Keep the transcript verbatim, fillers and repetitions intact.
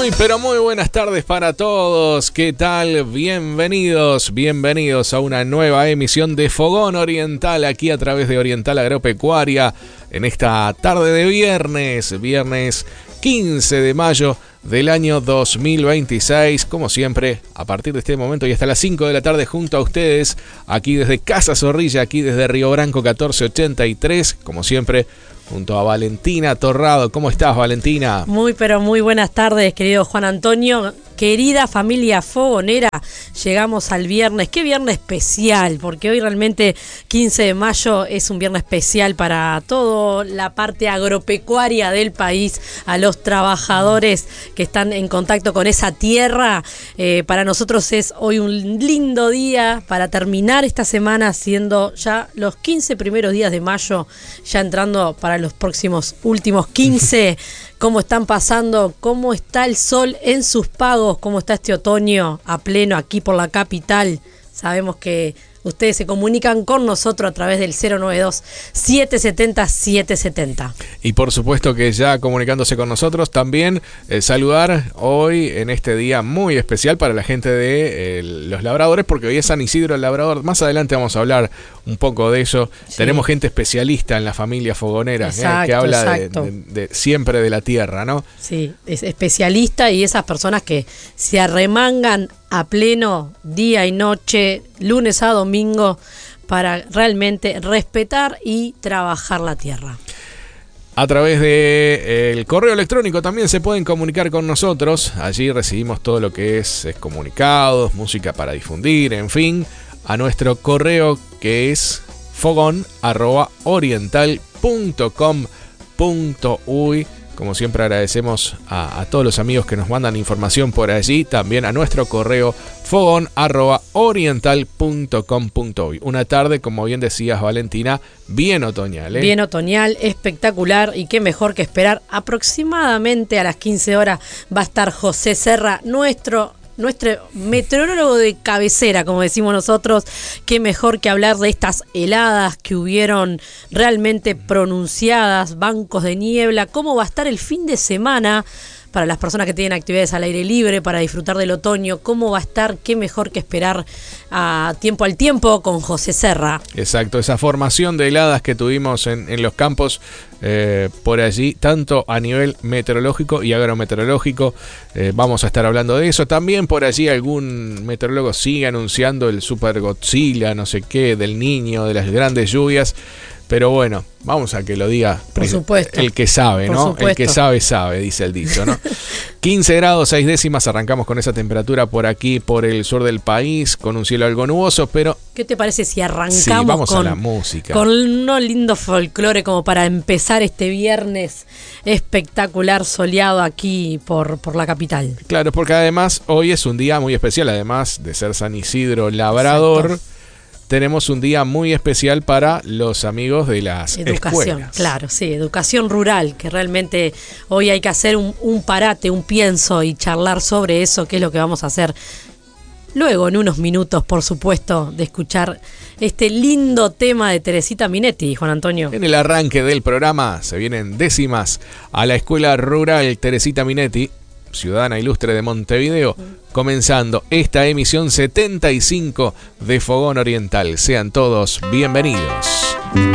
Muy, pero muy buenas tardes para todos. ¿Qué tal? Bienvenidos, bienvenidos a una nueva emisión de Fogón Oriental aquí a través de Oriental Agropecuaria en esta tarde de viernes, viernes quince de mayo del año dos mil veintiséis. Como siempre, a partir de este momento y hasta las cinco de la tarde junto a ustedes, aquí desde Casa Zorrilla, aquí desde Río Branco catorce ochenta y tres, como siempre, junto a Valentina Torrado. ¿Cómo estás, Valentina? Muy, pero muy buenas tardes, querido Juan Antonio. Querida familia fogonera, llegamos al viernes. Qué viernes especial, porque hoy realmente quince de mayo es un viernes especial para toda la parte agropecuaria del país, a los trabajadores que están en contacto con esa tierra. Eh, para nosotros es hoy un lindo día para terminar esta semana, siendo ya los quince primeros días de mayo, ya entrando para los próximos últimos quince. ¿Cómo están pasando? ¿Cómo está el sol en sus pagos? ¿Cómo está este otoño a pleno aquí por la capital? Sabemos que ustedes se comunican con nosotros a través del cero noventa y dos, siete setenta, setecientos setenta. Y por supuesto que ya comunicándose con nosotros, también eh, saludar hoy en este día muy especial para la gente de eh, los labradores, porque hoy es San Isidro el Labrador. Más adelante vamos a hablar un poco de eso. Sí. Tenemos gente especialista en la familia fogonera, exacto, eh, que habla de, de, de siempre de la tierra, ¿no? Sí, es especialista, y esas personas que se arremangan a pleno día y noche, lunes a domingo, para realmente respetar y trabajar la tierra. A través de el correo electrónico también se pueden comunicar con nosotros. Allí recibimos todo lo que es, es comunicados, música para difundir, en fin, a nuestro correo que es fogón arroba oriental punto com punto uy. Como siempre agradecemos a, a todos los amigos que nos mandan información por allí, también a nuestro correo fogón arroba oriental punto com punto uy. Una tarde, como bien decías, Valentina, bien otoñal, ¿eh? Bien otoñal, espectacular, y qué mejor que esperar. Aproximadamente a las quince horas va a estar José Serra, nuestro Nuestro meteorólogo de cabecera, como decimos nosotros. Qué mejor que hablar de estas heladas que hubieron realmente pronunciadas, bancos de niebla, cómo va a estar el fin de semana para las personas que tienen actividades al aire libre, para disfrutar del otoño, cómo va a estar, qué mejor que esperar a tiempo al tiempo con José Serra. Exacto, esa formación de heladas que tuvimos en, en los campos eh, por allí, tanto a nivel meteorológico y agrometeorológico, eh, vamos a estar hablando de eso. También por allí algún meteorólogo sigue anunciando el Super Godzilla, no sé qué, del Niño, de las grandes lluvias. Pero bueno, vamos a que lo diga por supuesto, el que sabe, ¿no? Supuesto. El que sabe, sabe, dice el dicho, ¿no? quince grados, seis décimas, arrancamos con esa temperatura por aquí, por el sur del país, con un cielo algo nuboso, pero... ¿Qué te parece si arrancamos sí, vamos con, a la música, con unos lindos folclore como para empezar este viernes espectacular soleado aquí por, por la capital? Claro, porque además hoy es un día muy especial, además de ser San Isidro Labrador. Exacto. Tenemos un día muy especial para los amigos de las educación, escuelas. Claro, sí, educación rural, que realmente hoy hay que hacer un, un parate, un pienso y charlar sobre eso, que es lo que vamos a hacer luego en unos minutos, por supuesto, de escuchar este lindo tema de Teresita Minetti, Juan Antonio. En el arranque del programa se vienen décimas a la Escuela Rural Teresita Minetti, ciudadana ilustre de Montevideo, comenzando esta emisión setenta y cinco de Fogón Oriental. Sean todos bienvenidos.